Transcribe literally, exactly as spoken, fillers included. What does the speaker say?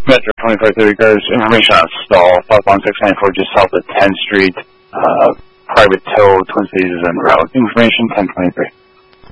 Metro twenty-five thirty cars, information on stall, southbound six ninety-four just south of tenth Street, uh, private tow, Twin Cities is en route. Information ten twenty-three.